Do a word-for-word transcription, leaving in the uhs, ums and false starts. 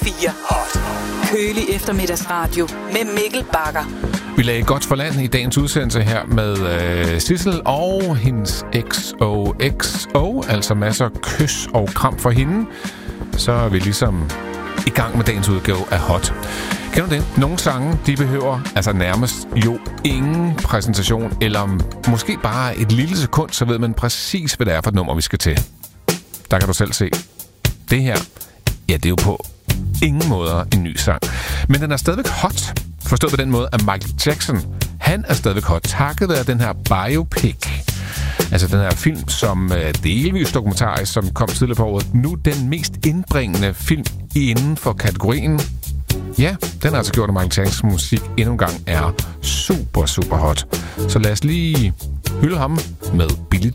fire. Kølig eftermiddagsradio med Mikkel Bagger. Vi lagde godt for land i dagens udsendelse her med øh, Sissel og hendes X O X O, altså masser kys og kram for hende. Så er vi ligesom i gang med dagens udgave af Hot. Kender du det? Nogle sange, de behøver altså nærmest jo ingen præsentation, eller måske bare et lille sekund, så ved man præcis, hvad det er for et nummer, vi skal til. Der kan du selv se. Det her, ja, det er jo på ingen måder en ny sang. Men den er stadigvæk hot. Forstået på den måde, at Michael Jackson, han er stadigvæk hot, takket være den her biopic. Altså den her film, som er delvis dokumentarisk, som kom tidligere på året. Nu den mest indbringende film inden for kategorien. Ja, den har altså gjort, at Michael Jacksons musik endnu en gang er super, super hot. Så lad os lige hylde ham med Billie